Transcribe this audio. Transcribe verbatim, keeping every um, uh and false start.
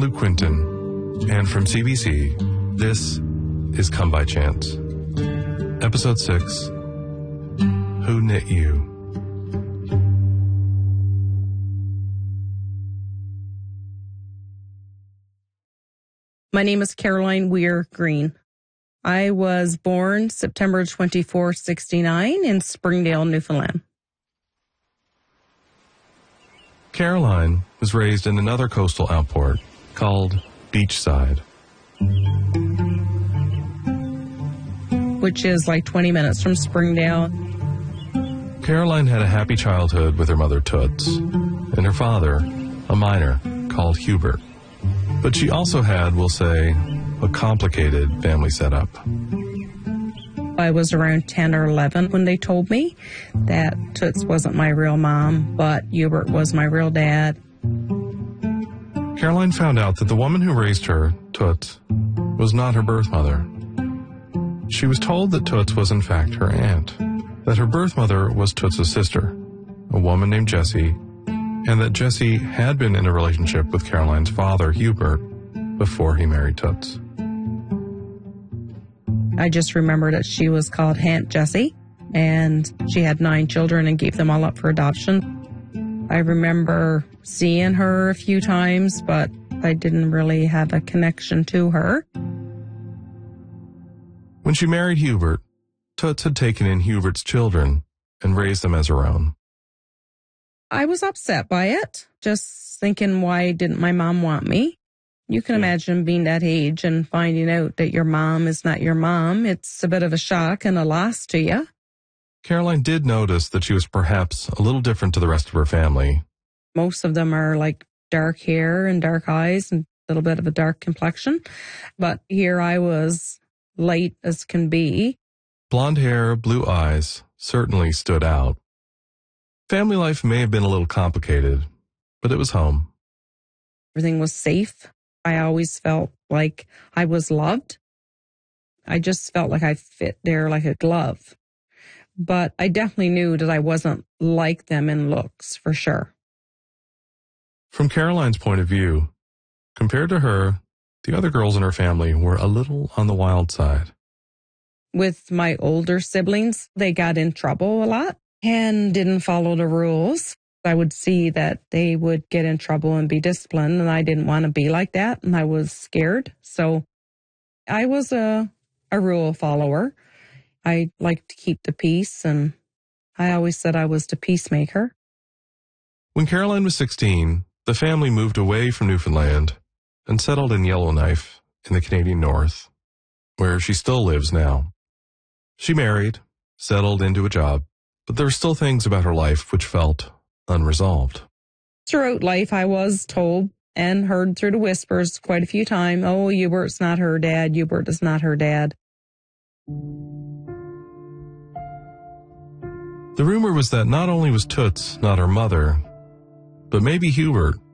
Luke Quinton, and from C B C, this is Come By Chance. Episode six, Who Knit You? My name is Caroline Weir Green. I was born September twenty-fourth, sixty-nine in Springdale, Newfoundland. Caroline was raised in another coastal outport called Beachside, which is like twenty minutes from Springdale. Caroline had a happy childhood with her mother Toots and her father, a miner called Hubert. But she also had, we'll say, a complicated family setup. I was around ten or eleven when they told me that Toots wasn't my real mom, but Hubert was my real dad. Caroline found out that the woman who raised her, Toots, was not her birth mother. She was told that Toots was in fact her aunt, that her birth mother was Toots' sister, a woman named Jessie, and that Jessie had been in a relationship with Caroline's father, Hubert, before he married Toots. I just remember that she was called Aunt Jessie, and she had nine children and gave them all up for adoption. I remember seeing her a few times, but I didn't really have a connection to her. When she married Hubert, Toots had taken in Hubert's children and raised them as her own. I was upset by it, just thinking, why didn't my mom want me? You can imagine being that age and finding out that your mom is not your mom. It's a bit of a shock and a loss to you. Caroline did notice that she was perhaps a little different to the rest of her family. Most of them are like dark hair and dark eyes and a little bit of a dark complexion. But here I was light as can be. Blonde hair, blue eyes certainly stood out. Family life may have been a little complicated, but it was home. Everything was safe. I always felt like I was loved. I just felt like I fit there like a glove. But I definitely knew that I wasn't like them in looks, for sure. From Caroline's point of view, compared to her, the other girls in her family were a little on the wild side. With my older siblings, they got in trouble a lot and didn't follow the rules. I would see that they would get in trouble and be disciplined, and I didn't want to be like that, and I was scared. So I was a, a rule follower. I liked to keep the peace, and I always said I was the peacemaker. When Caroline was sixteen, the family moved away from Newfoundland and settled in Yellowknife in the Canadian North, where she still lives now. She married, settled into a job, but there were still things about her life which felt unresolved. Throughout life, I was told and heard through the whispers quite a few times, oh, Hubert's not her dad, Hubert is not her dad. The rumor was that not only was Toots not her mother, but maybe Hubert